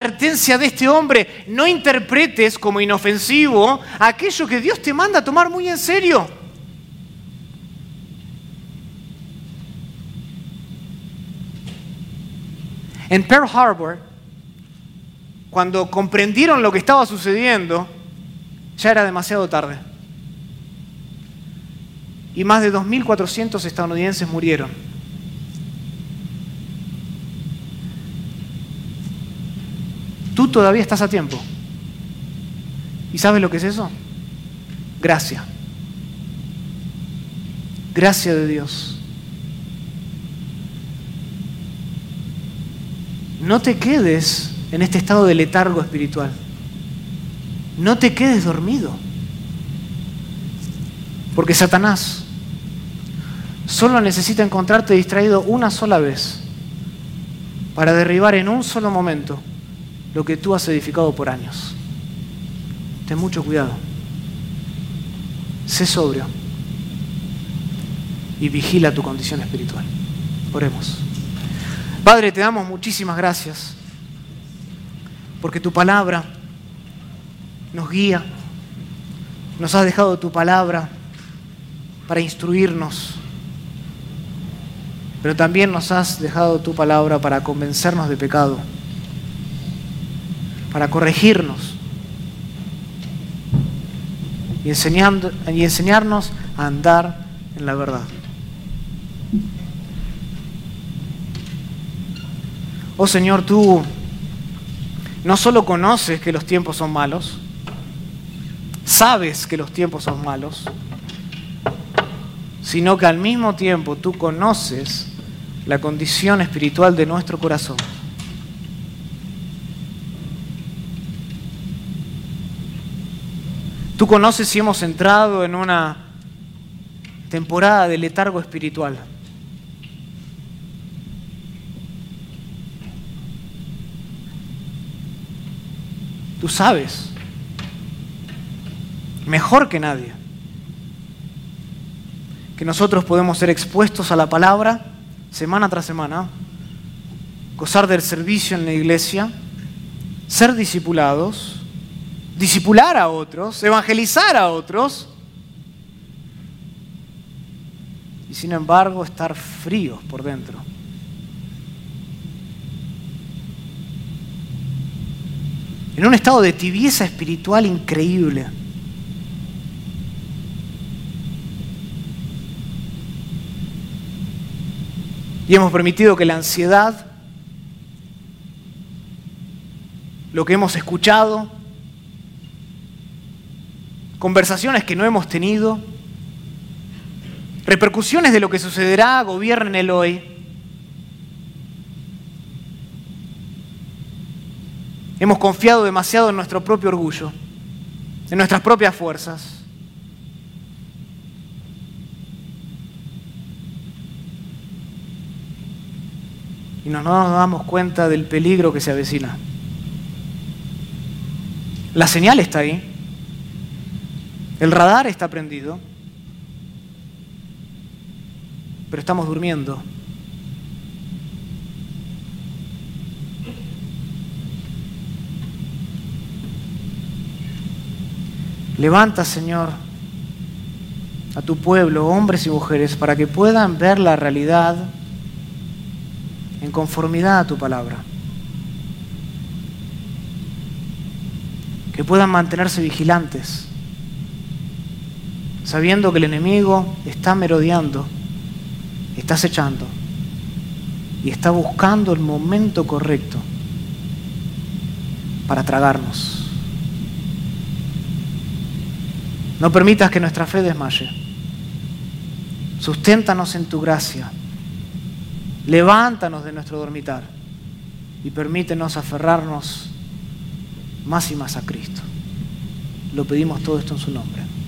advertencia de este hombre: no interpretes como inofensivo aquello que Dios te manda a tomar muy en serio. En Pearl Harbor, cuando comprendieron lo que estaba sucediendo, ya era demasiado tarde. Y más de 2.400 estadounidenses murieron. Tú todavía estás a tiempo. ¿Y sabes lo que es eso? Gracia. Gracia de Dios. No te quedes en este estado de letargo espiritual. No te quedes dormido. Porque Satanás solo necesita encontrarte distraído una sola vez para derribar en un solo momento lo que tú has edificado por años. Ten mucho cuidado. Sé sobrio y vigila tu condición espiritual. Oremos. Padre, te damos muchísimas gracias porque tu palabra nos guía. Nos has dejado tu palabra para instruirnos, pero también nos has dejado tu palabra para convencernos de pecado, para corregirnos y enseñarnos a andar en la verdad. Oh Señor, tú no solo conoces que los tiempos son malos, sabes que los tiempos son malos, sino que al mismo tiempo tú conoces la condición espiritual de nuestro corazón. Tú conoces si hemos entrado en una temporada de letargo espiritual. Tú sabes, mejor que nadie, que nosotros podemos ser expuestos a la palabra semana tras semana, gozar del servicio en la iglesia, ser discipulados, discipular a otros, evangelizar a otros, y sin embargo estar fríos por dentro. En un estado de tibieza espiritual increíble. Y hemos permitido que la ansiedad, lo que hemos escuchado, conversaciones que no hemos tenido, repercusiones de lo que sucederá, gobiernen el hoy. Hemos confiado demasiado en nuestro propio orgullo, en nuestras propias fuerzas. Y no nos damos cuenta del peligro que se avecina. La señal está ahí. El radar está prendido. Pero estamos durmiendo. Levanta, Señor, a tu pueblo, hombres y mujeres, para que puedan ver la realidad en conformidad a tu palabra. Que puedan mantenerse vigilantes, sabiendo que el enemigo está merodeando, está acechando y está buscando el momento correcto para tragarnos. No permitas que nuestra fe desmaye. Susténtanos en tu gracia. Levántanos de nuestro dormitar y permítenos aferrarnos más y más a Cristo. Lo pedimos todo esto en su nombre.